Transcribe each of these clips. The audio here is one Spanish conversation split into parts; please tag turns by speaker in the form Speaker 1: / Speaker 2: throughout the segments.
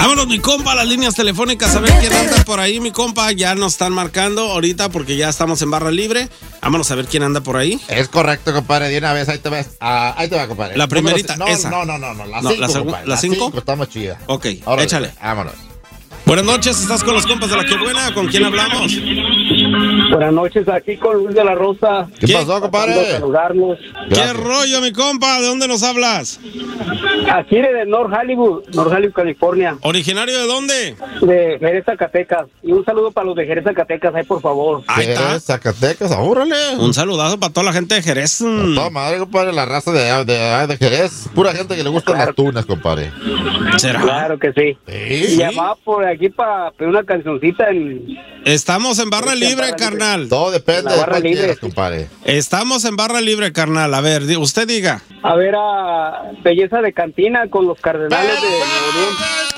Speaker 1: Vámonos, mi compa, a las líneas telefónicas a ver quién anda por ahí, mi compa. Ya nos están marcando ahorita porque ya estamos en barra libre. Vámonos a ver quién anda por ahí.
Speaker 2: Es correcto, compadre. De una vez, ahí te ves. Ahí te va, compadre.
Speaker 1: La primerita,
Speaker 2: esa. No. La 5, compadre.
Speaker 1: ¿La 5?
Speaker 2: Está más chida.
Speaker 1: Ok,
Speaker 2: Órale,
Speaker 1: échale.
Speaker 2: Vámonos.
Speaker 1: Buenas noches, ¿estás con los compas de La Que Buena? ¿Con quién hablamos?
Speaker 3: Buenas noches, aquí con Luis de la Rosa.
Speaker 2: ¿Qué pasó, compadre?
Speaker 3: Saludarlos.
Speaker 1: ¿Qué rollo, mi compa? ¿De dónde nos hablas?
Speaker 3: Aquí de North Hollywood, California.
Speaker 1: ¿Originario de dónde?
Speaker 3: De Jerez, Zacatecas. Y un saludo para los de Jerez, Zacatecas, ahí por favor.
Speaker 1: Ahí está.
Speaker 2: Zacatecas, órale.
Speaker 1: Un saludazo para toda la gente de Jerez.
Speaker 2: Toda madre, compadre, la raza de Jerez. Pura gente que le gustan las tunas, compadre.
Speaker 1: ¿Será?
Speaker 3: Claro que sí.
Speaker 2: Sí.
Speaker 3: Y llamaba por aquí para pedir una cancioncita en...
Speaker 1: Estamos en barra libre, carnal.
Speaker 2: Todo depende
Speaker 3: La
Speaker 2: de
Speaker 3: barra
Speaker 2: cuál
Speaker 3: libre.
Speaker 2: quieras, compadre.
Speaker 1: Estamos en barra libre, carnal. A ver, usted diga.
Speaker 3: A ver a Belleza de Cantina con los Cardenales de Nuevo León.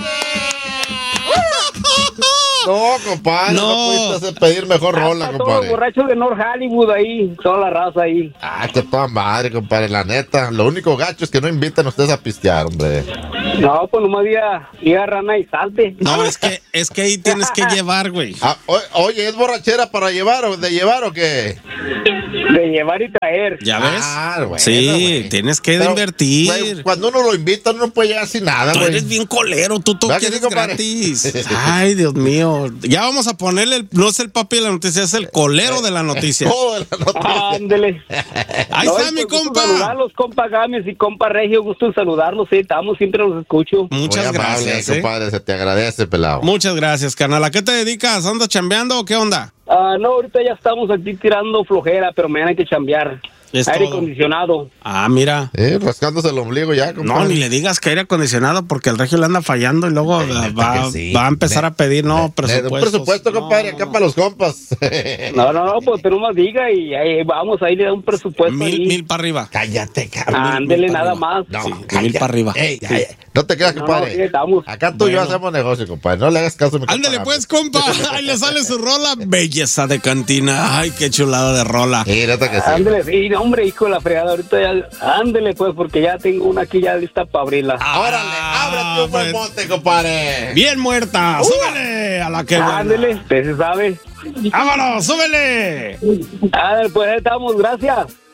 Speaker 2: No, compadre, no pudiste pedir mejor rola,
Speaker 3: Todos los
Speaker 2: compadre.
Speaker 3: borrachos de North Hollywood ahí, toda la raza ahí.
Speaker 2: Que toda madre, compadre, la neta. Lo único gacho es que no invitan a ustedes a pistear, hombre.
Speaker 3: No, pues nomás diga rana y salte.
Speaker 1: No, es que ahí tienes que llevar, güey.
Speaker 2: Oye, ¿es borrachera para llevar o de llevar o qué?
Speaker 3: De llevar y traer.
Speaker 1: ¿Ya ves?
Speaker 2: Bueno,
Speaker 1: sí,
Speaker 2: güey.
Speaker 1: tienes que
Speaker 2: Pero,
Speaker 1: invertir.
Speaker 2: güey, cuando uno lo invita, uno no puede llegar sin nada,
Speaker 1: Tú
Speaker 2: güey.
Speaker 1: eres bien colero, tú todo
Speaker 2: ¿Verdad que
Speaker 1: quieres
Speaker 2: sí, compadre?
Speaker 1: gratis. Ay, Dios mío. Ya vamos a ponerle, no es el papi de la noticia, es el colero de la noticia.
Speaker 2: Todo de la noticia.
Speaker 3: Ándele.
Speaker 1: Ahí está, mi
Speaker 3: gusto
Speaker 1: compa.
Speaker 3: saludarlos, compa Gámez y compa Regio, gusto en saludarlos, sí, estamos, siempre los escucho.
Speaker 1: Muchas
Speaker 2: Muy amable,
Speaker 1: gracias,
Speaker 2: compadre, se te agradece, pelado.
Speaker 1: Muchas gracias, carnal. ¿A qué te dedicas? ¿Andas chambeando o qué onda?
Speaker 3: No, ahorita ya estamos aquí tirando flojera, pero mañana hay que chambear.
Speaker 1: Es
Speaker 3: Aire
Speaker 1: todo.
Speaker 3: acondicionado.
Speaker 1: Ah, mira.
Speaker 2: Rascándose el ombligo ya, compadre.
Speaker 1: No, ni le digas que aire acondicionado porque el regio le anda fallando y luego va a empezar a pedir,
Speaker 2: Un presupuesto, compadre, acá para los compas.
Speaker 3: No, pues pero más diga y ahí vamos, ahí le da un presupuesto.
Speaker 1: Mil para arriba.
Speaker 2: Cállate, cabrón.
Speaker 3: Ándele, nada más.
Speaker 2: No,
Speaker 1: Sí,
Speaker 2: cállate.
Speaker 1: 1000 para arriba.
Speaker 2: Ey, no te creas, compadre.
Speaker 3: sí, estamos.
Speaker 2: Acá tú y yo hacemos negocio, compadre. No le hagas caso a mi compa.
Speaker 1: Ándele pues, compa. Ahí le sale su rola. Belleza de cantina. Ay, qué chulada de rola.
Speaker 2: Sí, neta que sí.
Speaker 3: Ándele, sí, hombre, hijo de la fregada, ahorita ya, ándele pues, porque ya tengo una aquí ya lista para abrirla.
Speaker 2: Órale, ábrate un buen monte, compadre.
Speaker 1: Bien muerta. Súbele a La Que Buena.
Speaker 3: Ándele, usted se sabe.
Speaker 1: Vámonos, súbele.
Speaker 3: Ándele, pues ahí estamos, gracias.